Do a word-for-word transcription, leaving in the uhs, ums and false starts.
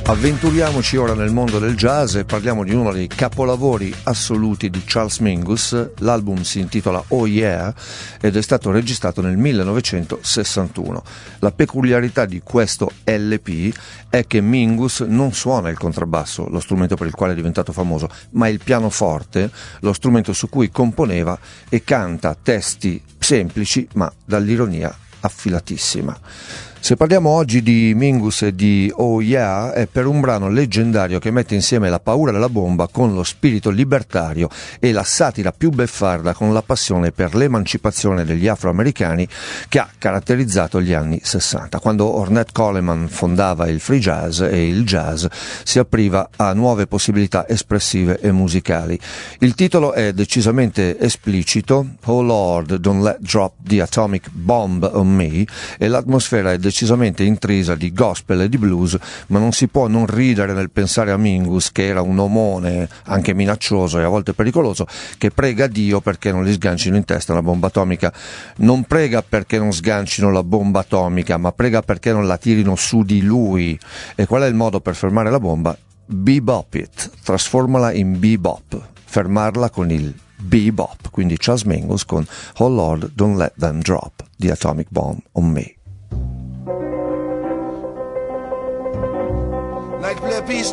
Avventuriamoci ora nel mondo del jazz e parliamo di uno dei capolavori assoluti di Charles Mingus. L'album si intitola Oh Yeah ed è stato registrato nel millenovecentosessantuno. La peculiarità di questo L P è che Mingus non suona il contrabbasso, lo strumento per il quale è diventato famoso, ma il pianoforte, lo strumento su cui componeva e canta testi semplici ma dall'ironia affilatissima. Se parliamo oggi di Mingus e di Oh Yeah è per un brano leggendario che mette insieme la paura della bomba con lo spirito libertario e la satira più beffarda con la passione per l'emancipazione degli afroamericani che ha caratterizzato gli anni sessanta, quando Ornette Coleman fondava il free jazz e il jazz si apriva a nuove possibilità espressive e musicali. Il titolo è decisamente esplicito, Oh Lord, don't let drop the atomic bomb on me, e l'atmosfera è decisamente intrisa di gospel e di blues, ma non si può non ridere nel pensare a Mingus, che era un omone anche minaccioso e a volte pericoloso, che prega Dio perché non gli sgancino in testa una bomba atomica. Non prega perché non sgancino la bomba atomica, ma prega perché non la tirino su di lui. E qual è il modo per fermare la bomba? Bebop it, trasformala in bebop, fermarla con il bebop. Quindi Charles Mingus con Oh Lord, don't let them drop the atomic bomb on me. Like play a piece